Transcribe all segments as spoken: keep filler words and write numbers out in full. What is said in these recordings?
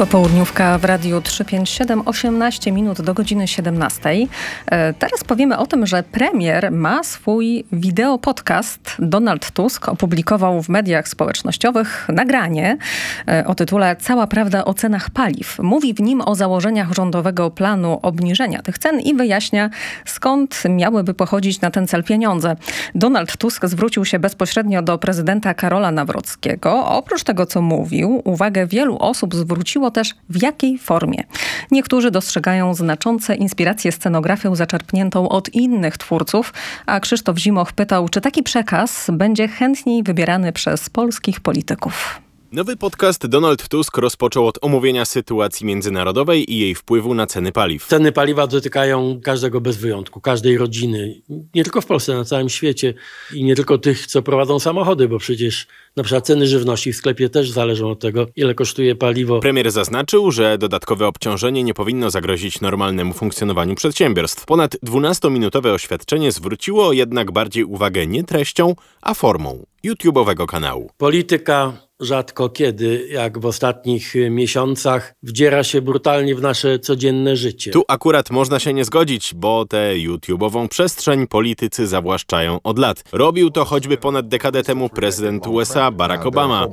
Popołudniówka w Radiu trzysta pięćdziesiąt siedem, osiemnaście minut do godziny siedemnastej. Teraz powiemy o tym, że premier ma swój wideopodcast. Donald Tusk opublikował w mediach społecznościowych nagranie o tytule „Cała prawda o cenach paliw”. Mówi w nim o założeniach rządowego planu obniżenia tych cen i wyjaśnia, skąd miałyby pochodzić na ten cel pieniądze. Donald Tusk zwrócił się bezpośrednio do prezydenta Karola Nawrockiego. Oprócz tego, co mówił, uwagę wielu osób zwróciło też, w jakiej formie. Niektórzy dostrzegają znaczące inspiracje scenografią zaczerpniętą od innych twórców, a Krzysztof Zimoch pytał, czy taki przekaz będzie chętniej wybierany przez polskich polityków. Nowy podcast Donald Tusk rozpoczął od omówienia sytuacji międzynarodowej i jej wpływu na ceny paliw. Ceny paliwa dotykają każdego bez wyjątku, każdej rodziny. Nie tylko w Polsce, na całym świecie. I nie tylko tych, co prowadzą samochody, bo przecież na przykład ceny żywności w sklepie też zależą od tego, ile kosztuje paliwo. Premier zaznaczył, że dodatkowe obciążenie nie powinno zagrozić normalnemu funkcjonowaniu przedsiębiorstw. Ponad dwunastominutowe oświadczenie zwróciło jednak bardziej uwagę nie treścią, a formą YouTube'owego kanału. Polityka rzadko kiedy, jak w ostatnich miesiącach, wdziera się brutalnie w nasze codzienne życie. Tu akurat można się nie zgodzić, bo tę YouTube'ową przestrzeń politycy zawłaszczają od lat. Robił to choćby ponad dekadę temu prezydent U S A Barack Obama.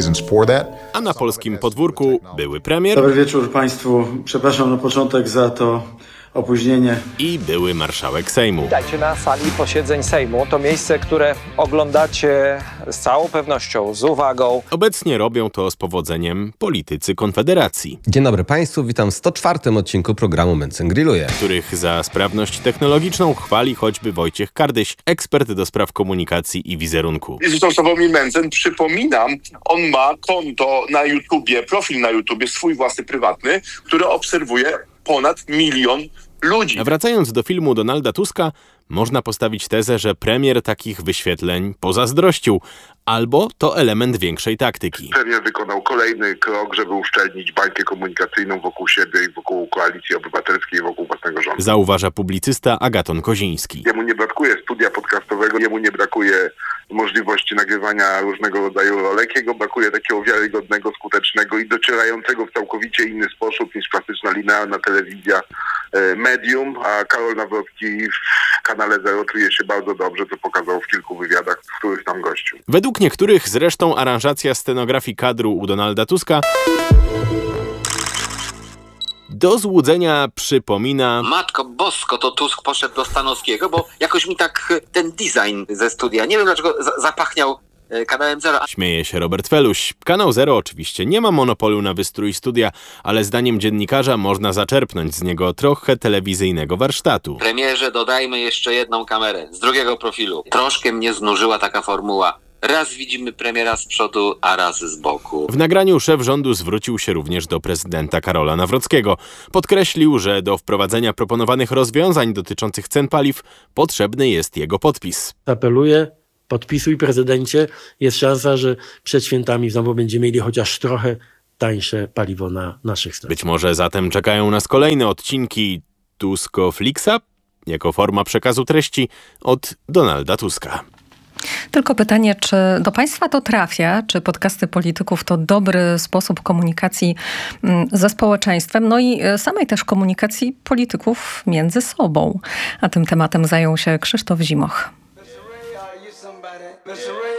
A na polskim podwórku były premier... Dobry wieczór Państwu. Przepraszam na początek za to opóźnienie. I były marszałek Sejmu. Witajcie na sali posiedzeń Sejmu. To miejsce, które oglądacie z całą pewnością, z uwagą. Obecnie robią to z powodzeniem politycy Konfederacji. Dzień dobry Państwu, witam w sto czwartym odcinku programu Mencen Grilluje, których za sprawność technologiczną chwali choćby Wojciech Kardyś, ekspert do spraw komunikacji i wizerunku. Zresztą Sławomir Mencen, przypominam, on ma konto na YouTubie, profil na YouTubie, swój własny, prywatny, który obserwuje ponad milion ludzi. A wracając do filmu Donalda Tuska, można postawić tezę, że premier takich wyświetleń pozazdrościł, albo to element większej taktyki. Premier wykonał kolejny krok, żeby uszczelnić bańkę komunikacyjną wokół siebie i wokół Koalicji Obywatelskiej i wokół własnego rządu. Zauważa publicysta Agaton Koziński. Jemu nie brakuje studia podcastowego, jemu nie brakuje możliwości nagrywania różnego rodzaju rolek, jego brakuje takiego wiarygodnego, skutecznego i docierającego w całkowicie inny sposób niż klasyczna linearna telewizja e, medium, a Karol Nawrocki w kanale Zero czuje się bardzo dobrze, co pokazał w kilku wywiadach, w których tam gościł. Według niektórych zresztą aranżacja scenografii kadru u Donalda Tuska do złudzenia przypomina... Matko bosko, to Tusk poszedł do Stanowskiego, bo jakoś mi tak ten design ze studia, nie wiem dlaczego zapachniał kanałem Zero. Śmieje się Robert Feluś. Kanał Zero oczywiście nie ma monopolu na wystrój studia, ale zdaniem dziennikarza można zaczerpnąć z niego trochę telewizyjnego warsztatu. Premierze dodajmy jeszcze jedną kamerę z drugiego profilu. Troszkę mnie znużyła taka formuła. Raz widzimy premiera z przodu, a raz z boku. W nagraniu szef rządu zwrócił się również do prezydenta Karola Nawrockiego. Podkreślił, że do wprowadzenia proponowanych rozwiązań dotyczących cen paliw potrzebny jest jego podpis. Apeluję, podpisuj prezydencie. Jest szansa, że przed świętami znowu będziemy mieli chociaż trochę tańsze paliwo na naszych stacjach. Być może zatem czekają nas kolejne odcinki Tuskoflixa jako forma przekazu treści od Donalda Tuska. Tylko pytanie, czy do Państwa to trafia? Czy podcasty polityków to dobry sposób komunikacji ze społeczeństwem? No i samej też komunikacji polityków między sobą. A tym tematem zajął się Krzysztof Zimoch.